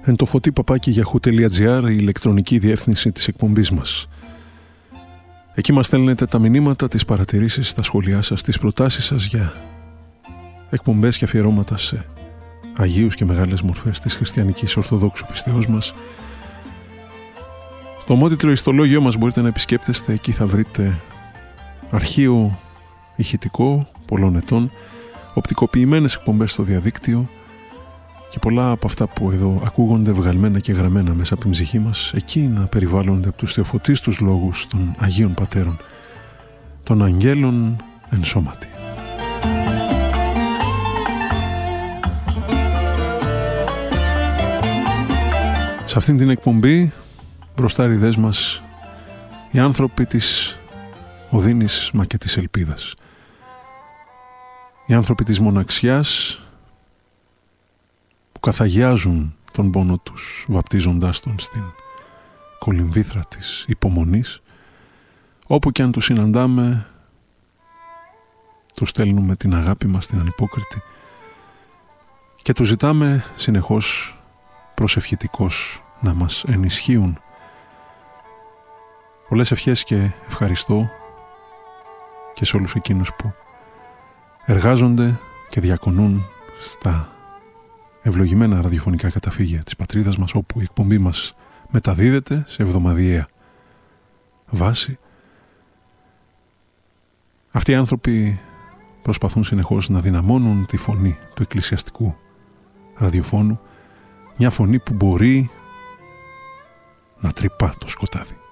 εν το foti@yahoo.gr, η ηλεκτρονική διεύθυνση της εκπομπής μας. Εκεί μας στέλνετε τα μηνύματα, τις παρατηρήσεις, τα σχόλιά σας, τις προτάσεις σας για εκπομπές και αφιερώματα σε Αγίους και μεγάλες μορφές της χριστιανικής ορθοδόξου πιστεώς μας. Στο ομότιτλο ιστολόγιο μας μπορείτε να επισκέπτεστε, εκεί θα βρείτε αρχείο ηχητικό πολλών ετών, οπτικοποιημένες εκπομπές στο διαδίκτυο και πολλά από αυτά που εδώ ακούγονται βγαλμένα και γραμμένα μέσα από την ψυχή μας, εκεί να περιβάλλονται από τους θεοφωτίστους λόγους των Αγίων Πατέρων, των Αγγέλων εν σώματι. Σε αυτήν την εκπομπή, μπροστάριδες μας, οι άνθρωποι της οδύνης μα και της ελπίδας. Οι άνθρωποι της μοναξιάς που καθαγιάζουν τον πόνο τους, βαπτίζοντάς τον στην κολυμβήθρα της υπομονής. Όπου και αν τους συναντάμε, τους στέλνουμε την αγάπη μας, την ανυπόκριτη, και τους ζητάμε συνεχώς προσευχητικώς να μας ενισχύουν. Πολλές ευχές και ευχαριστώ και σε όλους εκείνους που εργάζονται και διακονούν στα ευλογημένα ραδιοφωνικά καταφύγια της πατρίδας μας, όπου η εκπομπή μας μεταδίδεται σε εβδομαδιαία βάση. Αυτοί οι άνθρωποι προσπαθούν συνεχώς να δυναμώνουν τη φωνή του εκκλησιαστικού ραδιοφώνου, μια φωνή που μπορεί να τρυπά το σκοτάδι.